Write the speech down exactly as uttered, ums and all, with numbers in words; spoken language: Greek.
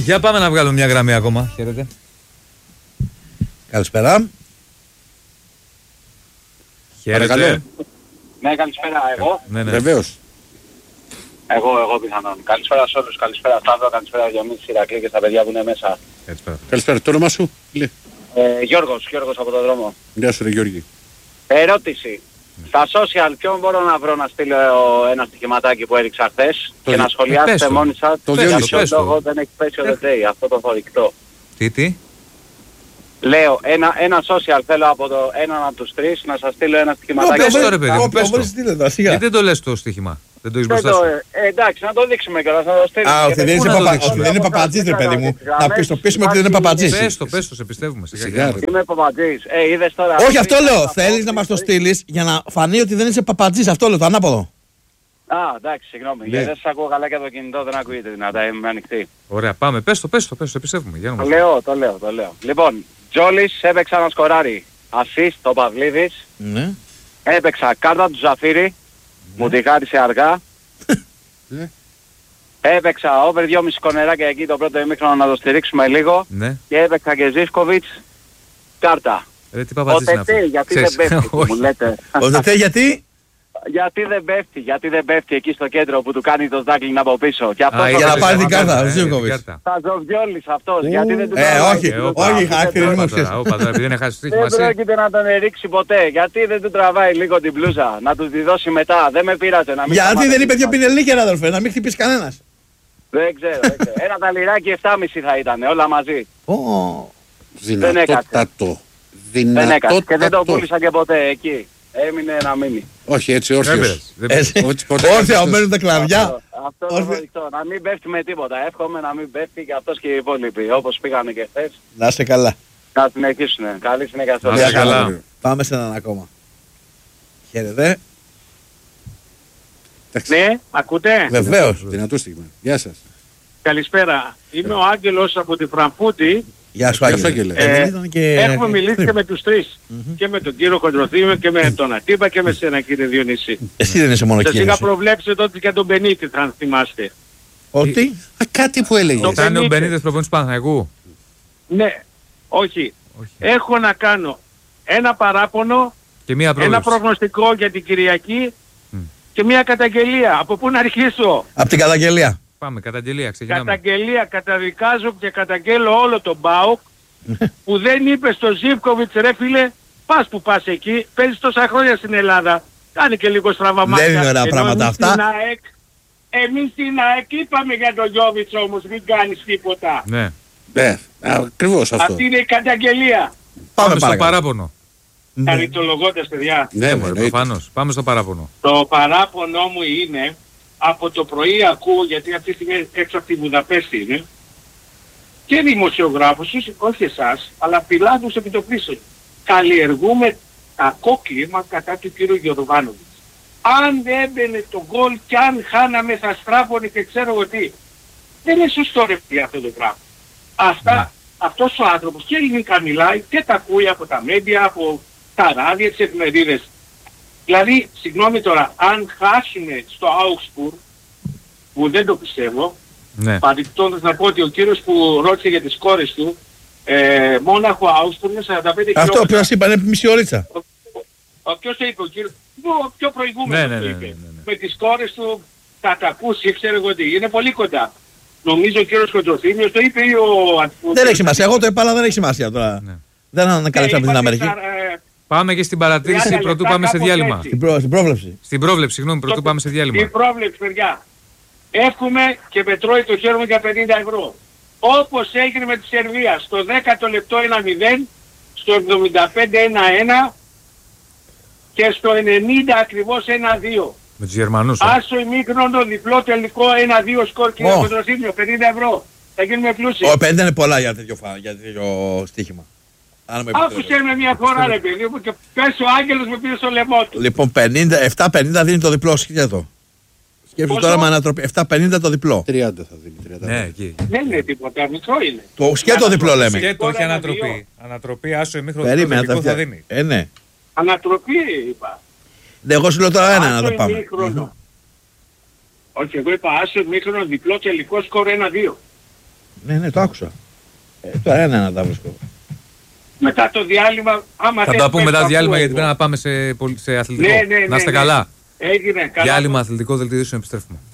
Για πάμε να βγάλουμε μια γραμμή ακόμα. Χαίρετε. Καλησπέρα. Χαίρετε. Ναι, καλησπέρα. Εγώ. Ναι, ναι. Βεβαίως. Εγώ, εγώ πιθανόν. Καλησπέρα σε όλους. Καλησπέρα Σταύρο, καλησπέρα Διονύση, Ηρακλή και στα παιδιά που είναι μέσα. Καλησπέρα. Καλησπέρα. Το όνομα σου, λέει. Ε, Γιώργος, Γιώργος από τον δρόμο. Γεια σου, ρε Γιώργη. Ερώτηση. Στα social ποιον μπορώ να βρω να στείλω ένα στοιχηματάκι που έριξα χθες Το και να δι- σχολιάσετε ε, μόνοι σας Το για Διονύση. ποιο πες το. λόγο δεν έχει πέσει ο ΔΕΤΕΙ, αυτό το θορυκτό. Τι, τι. Λέω, ένα, ένα social θέλω από το έναν από τους τρεις να σας στείλω ένα στοιχηματάκι. πες το, ρε παιδί μου, πες το. το. Γιατί δεν το λες το στοίχημα. Δεν το έχεις Δεν μπροστά το, σου. ε, εντάξει, να το δείξουμε κιόλας, να το στείλουμε. Α, ότι δεν Πού είσαι να το παπα- δείξουμε? ότι δεν είναι παπατζής, ρε παιδί μου. Να πεις το πείσουμε ότι δεν είναι παπατζής. Πες το, πες το, σε πιστεύουμε. Σιγά, Σιγά, σιγά. ρε. Είμαι παπατζής. Ε, είδες τώρα. Όχι, αυτό λέω. Θέλεις να μας το στείλεις για να φανεί ότι δεν είσαι παπατζής. Αυτό λέω, το ανάποδο. Α, εντάξει, συγγνώμη. Ναι. Γιατί δεν σας ακούω καλά και το κινητό, δεν ακούγεται δυνατά, είμαι ανοιχτή. Ωραία, πάμε. Πες το, πες το, πες το, σε πιστεύουμε. Για να Το μας λέω, το λέω, το λέω. Λοιπόν, Τζόλης έπαιξα ένα σκοράρι. Ασίστ το Παυλίδης. Ναι. Έπαιξα κάρτα του Ζαφύρι. Μου τη χάρισε αργά. Ναι. Έπαιξα over δυόμισι κονεράκια εκεί το πρώτο ημίχρονο να το στηρίξουμε λίγο. Ναι. Και έπαιξα και Ζίσκοβιτς κάρτα. Ρε, τι Ο παπατζής είναι αυτό. Τετέ, γιατί δεν Ξέρεις. πέφτει, Όχι. μου λέτε. Ο Τετέ γιατί? Γιατί δεν πέφτει, γιατί δεν πέφτει εκεί στο κέντρο που του κάνει το στάκλινγκ από πίσω. Και Α, αυτό για να το πάρει την κάρτα, ο ε, Ζίβκοβιτς. την κάρτα. θα ζωβιόλεις αυτός, γιατί δεν του Ε, τραβάει. όχι, Ε, όπα, όχι, όπα, χαρακτηρισμό όπα ξέρεις. τώρα, όπα τώρα, επειδή δεν έχει χάσει Δεν στοίχημα εσύ. πρόκειται να τον ρίξει ποτέ. Γιατί δεν του τραβάει λίγο την μπλούζα, να του τη δώσει μετά. Δεν με πείραζε να μην Γιατί δεν σταματήσει. είπε πιο πινελίκερα, αδελφέ, να μην χτυπήσει κανένας. Δεν ξέρω, δεν ξέρω. Ένα ταλιράκι επτά και μισό θα ήταν, όλα μαζί. Ω, Δυνατότατο. Δεν έκατσε και δεν το Δυνατότατο. πούλησα και ποτέ εκεί. Έμεινε να μείνει. Όχι, έτσι Δεν όρθιος. πειράζει, δεν έτσι. πειράζει. Ότι ποτέ Όρθια, αυτός- μένουν τα κλαδιά. Αυτό, αυτό το Όρθια. βοηθώ. Να μην πέφτει με τίποτα. Εύχομαι να μην πέφτει και αυτός και οι υπόλοιποι. Όπως πήγανε και χθες. Να είσαι καλά. Να συνεχίσουν. Καλή συνέχεια σε Να όλους. είσαι καλά. Πάμε σε έναν ακόμα. Χαίρετε. Ναι, ακούτε. Βεβαίως. Δυνατό στίγμα. Γεια σας. Καλησπέρα. Είμαι ο Άγγελος από τη Φραγκφούρτη. Γεια σου, Γεια σου, Άγγελε. Άγγελε. Ε, Ε, δεν ήταν και- Έχουμε μιλήσει και με τους τρεις. Και με τον κύριο Κοντροθύμιο και με τον Ατύπα και με σένα κύριε Διονύση. Εσύ δεν είσαι μόνο Σας είχα κύριος. προβλέψει τότε για τον Μπενίτη, αν θυμάστε. Ότι. Α, κάτι που έλεγε. Το- Ήταν ο Μπενίτες. Μπενίτες προπονητής του Παναθηναϊκού. Ναι, όχι. Όχι. Έχω να κάνω ένα παράπονο, Και μία ένα πρόβλεψη. προγνωστικό για την Κυριακή Μμ. και μια καταγγελία. Από πού να αρχίσω. Από την καταγγελία. Πάμε, καταγγελία, ξεκινάμε. Καταγγελία, καταδικάζω και καταγγέλω όλο τον ΠΑΟΚ που δεν είπε στο Ζίβκοβιτς ρε φίλε, πας που πας εκεί, παίζεις τόσα χρόνια στην Ελλάδα, κάνει και λίγο στραβά μάτια. Δεν είναι ωραία Ενώ πράγματα εμείς αυτά. στην ΑΕΚ, εμείς στην ΑΕΚ είπαμε για τον Γιώβιτς όμως, μην κάνεις τίποτα. Ναι. Ναι, ακριβώς αυτό. Αυτή είναι η καταγγελία. Πάμε Πάμε στο παρακάτω. παράπονο. Ναι. Χαριτολογώντας παιδιά. Ναι, Ναι, μωρέ, μωρέ, εννοείται. προφανώς. Πάμε στο παράπονο. Το παράπονο μου είναι, από το πρωί ακούω, γιατί αυτή τη στιγμή έξω από τη Βουδαπέστη είναι, και δημοσιογράφους, όχι εσάς, αλλά πιλάτους επιτοπλίστων. Καλλιεργούμε κακό κλίμα κατά του κύριου Γιωβάνοβιτς. Αν έμπαινε το γκολ και αν χάναμε θα στράπωνε και ξέρω εγώ τι. Δεν είναι σωστό ρε παιδιά αυτό το πράγμα. Αυτά, αυτός ο άνθρωπος και ελληνικά μιλάει και τα ακούει από τα μέντια, από τα ράδια, τις εφημερίδες. Δηλαδή, συγγνώμη τώρα, αν χάσουμε στο Augsburg, που δεν το πιστεύω, Ναι. παρεμπιπτόντως να πω ότι ο κύριος που ρώτησε για τις κόρες του, ε, Μόναχο Augsburg είναι σαράντα πέντε Αυτό χιλιόμετρα. ποιος είπα, είναι μισή ωρίτσα. Ο ποιος το είπε, ο κύριος, ο πιο προηγούμενος Ναι, ναι, το ναι, είπε. ναι, ναι, ναι. Με τις κόρες του θα τα ακούσει, ξέρω εγώ τι, είναι πολύ κοντά. Νομίζω ο κύριος Κοντροθύμιος το είπε ή ο Αντιπούτης. Δεν έχει σημασία. Εγώ το είπα, αλλά δεν έχει σημασία τώρα. Ναι. Δεν ανακαλύψαμε την Αμερική. Πάμε και στην παρατήρηση τριάντα πρωτού λεπτά πάμε σε κάπως διάλειμμα. έτσι. Στην προ- στην πρόβλεψη. Στην πρόβλεψη, συγγνώμη, πρωτού πάμε σε Η διάλειμμα. πρόβλεψη, παιδιά. Εύχομαι και με τρώει το χέρι μου για πενήντα ευρώ. Όπως έγινε με τη Σερβία, στο δέκατο λεπτό ένα μηδέν, στο εβδομήντα πέντε ένα ένα και στο ενενήντα ακριβώς ένα δύο. Με τους Γερμανούς. ε. Άσο ημίχρονο, διπλό τελικό ένα δύο σκορ κύριε Ω. Κοντροθύμιο, πενήντα ευρώ. Θα γίνουμε πλούσιοι. Ο πέντε είναι πολλά για τέτοιο, φα- για τέτοιο στοίχημα. Αν με επιτρέπετε. Άκουσε με μια φορά ρε παιδί μου και πες ο Άγγελος με πήρε στο λαιμό του. Λοιπόν, πενήντα, επτά πενήντα δίνει το διπλό, σκέφτο. Σκέφτομαι Πόσο? τώρα με ανατροπή. επτά πενήντα το διπλό. τριάντα θα δίνει. τριάντα. Ναι, εκεί. Δεν είναι τίποτα, μικρό είναι. Το σκέτο διπλό λέμε. Και το έχει Τώρα ένα ανατροπή. δύο. Ανατροπή, άσο ημίχρονο Περίμενα τελικό τα θα φτιά- δίνει. Ε, ναι. Ανατροπή είπα. Ναι, εγώ σου λέω τώρα ένα να Άσο το πάμε. ημίχρονο. Όχι, εγώ είπα άσο ημίχρονο, διπλό τελικό σκορ ένα δύο. Ναι, ναι, το άκουσα. Ε, τώρα ένα να τα βρίσκω. Μετά το διάλειμμα, άμα Θα θες, το πούμε πες μετά το διάλειμμα ακούω γιατί εγώ. πρέπει να πάμε σε, πολυ- σε αθλητικό. Ναι, ναι, ναι, Να είστε ναι. καλά. Έγινε, καλά. Διάλειμμα αθλητικό δελτίο ειδήσεων, επιστρέφουμε.